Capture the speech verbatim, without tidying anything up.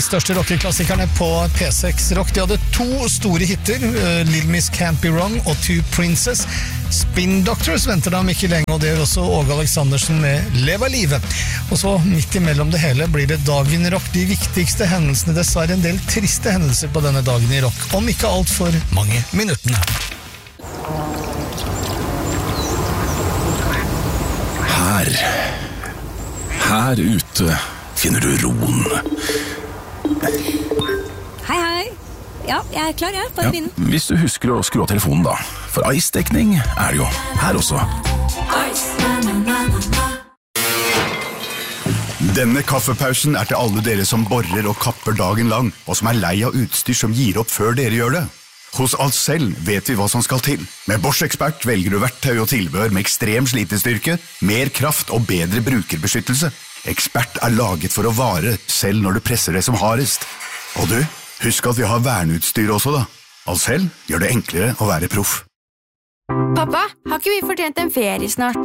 største rockeklassikerne på P seks Rock. De hadde to store hitter, Little Miss Can't Be Wrong og Two Princess. Spin Doctors venter dem ikke lenge, og det gjør også Åge Aleksandersen med Leva livet. Og så midt imellom det hele blir det Dagen i rock. De viktigste hendelsene, dessverre en del triste hendelser på denne Dagen i rock, om ikke alt for mange minuttene. Her, her ute finner du roen. Hei, hei. Ja, jeg er klar, jeg. Bare Ja, begynne. hvis du husker å skru av telefonen da, for ice-dekning er det jo her også. Denne kaffepausen er til alle dere som borer og kapper dagen lang, og som er lei av utstyr som gir opp før dere gjør det. Hos Ahlsell vet vi hva som skal til. Med Bosch Expert velger du verktøy og tilbehør med ekstrem slitestyrke, mer kraft og bedre brukerbeskyttelse. Expert er laget for å vare, selv når du presser det som hardest. Og du, husk at vi har verneutstyr også da. Ahlsell gjør det enklere å være proff. Pappa, har ikke vi fortjent en ferie snart?